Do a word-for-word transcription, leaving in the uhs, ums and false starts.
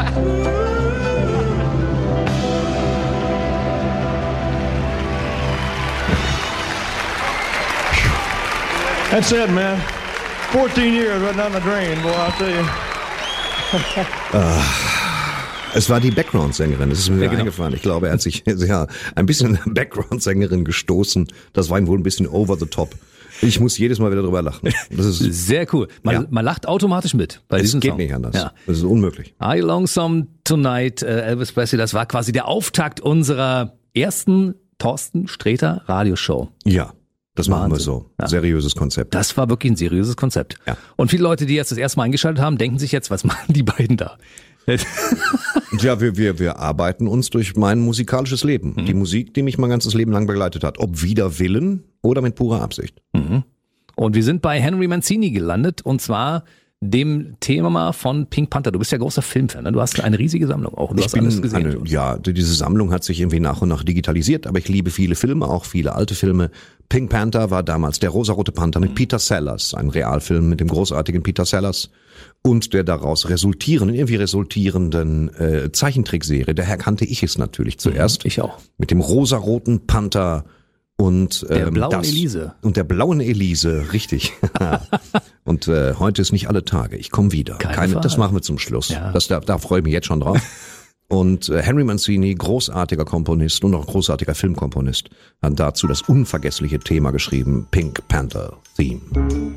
That's it, man. fourteen years right down the drain, boy, I'll tell you. uh, es war die Background-Sängerin, das ist mir ja, genau. eingefallen. Ich glaube, er hat sich ja ein bisschen in der Background-Sängerin gestoßen. Das war ihm wohl ein bisschen over the top. Ich muss jedes Mal wieder drüber lachen. Das ist sehr cool. Man, ja. man lacht automatisch mit bei diesem Song. Es geht Song. nicht anders. Ja. Das ist unmöglich. Are You Lonesome Tonight, äh, Elvis Presley, das war quasi der Auftakt unserer ersten Thorsten Sträter Radioshow. Ja. Das machen Wahnsinn. wir so. Ja. Seriöses Konzept. Das war wirklich ein seriöses Konzept. Ja. Und viele Leute, die jetzt das erste Mal eingeschaltet haben, denken sich jetzt, was machen die beiden da? Ja, wir, wir, wir arbeiten uns durch mein musikalisches Leben. Mhm. Die Musik, die mich mein ganzes Leben lang begleitet hat. Ob wider Willen oder mit purer Absicht. Mhm. Und wir sind bei Henry Mancini gelandet und zwar dem Thema von Pink Panther. Du bist ja großer Filmfan, ne? Du hast eine riesige Sammlung auch. Du ich hast bin alles gesehen. Eine, ja, diese Sammlung hat sich irgendwie nach und nach digitalisiert, aber ich liebe viele Filme, auch viele alte Filme. Pink Panther war damals der rosarote Panther mit mhm. Peter Sellers, ein Realfilm mit dem großartigen Peter Sellers und der daraus resultierenden, irgendwie resultierenden äh, Zeichentrickserie. Daher kannte ich es natürlich zuerst. Ich auch. Mit dem rosaroten Panther und ähm, der blauen das, Elise. Und der blauen Elise, richtig. Und äh, heute ist nicht alle Tage. Ich komme wieder. Keine Keine, Frage. das machen wir zum Schluss. Ja. Das, da, da freue ich mich jetzt schon drauf. Und äh, Henry Mancini, großartiger Komponist und auch großartiger Filmkomponist, hat dazu das unvergessliche Thema geschrieben, Pink Panther Theme.